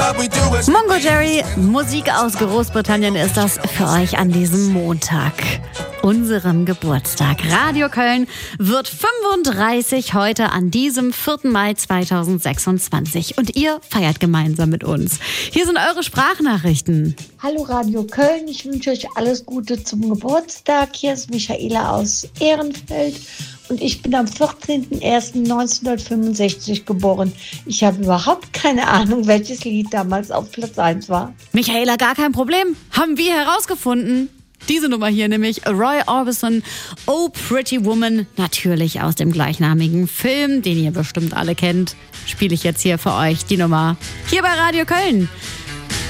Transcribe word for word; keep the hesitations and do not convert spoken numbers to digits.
Mungo Jerry, Musik aus Großbritannien ist das für euch an diesem Montag, unserem Geburtstag. Radio Köln wird fünfunddreißig heute an diesem vierten Mai zweitausendsechsundzwanzig. Und ihr feiert gemeinsam mit uns. Hier sind eure Sprachnachrichten. Hallo Radio Köln, ich wünsche euch alles Gute zum Geburtstag. Hier ist Michaela aus Ehrenfeld. Und ich bin am vierzehnten ersten neunzehnhundertfünfundsechzig geboren. Ich habe überhaupt keine Ahnung, welches Lied damals auf Platz eins war. Michaela, gar kein Problem. Haben wir herausgefunden. Diese Nummer hier nämlich, Roy Orbison, Oh Pretty Woman, natürlich aus dem gleichnamigen Film, den ihr bestimmt alle kennt, spiele ich jetzt hier für euch die Nummer hier bei Radio Köln.